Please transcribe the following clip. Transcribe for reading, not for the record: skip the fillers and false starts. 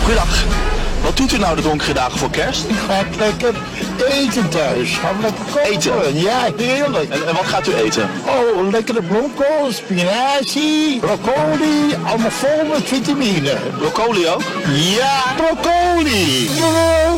Goedendag. Wat doet u nou de donkere dagen voor kerst? Ik ga lekker eten thuis. Gaan we lekker koken. Eten? Ja, heerlijk. En wat gaat u eten? Oh, lekkere bloemkool, spinazie, broccoli. Allemaal vol met vitamine. Broccoli ook? Ja, broccoli.